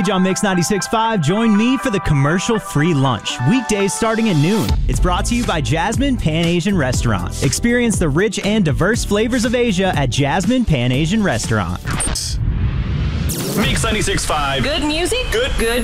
On Mix 96.5, join me for the commercial-free lunch. Weekdays starting at noon. It's brought to you by Jasmine Pan Asian Restaurant. Experience the rich and diverse flavors of Asia at Jasmine Pan Asian Restaurant. Mix 96.5. Good music. Good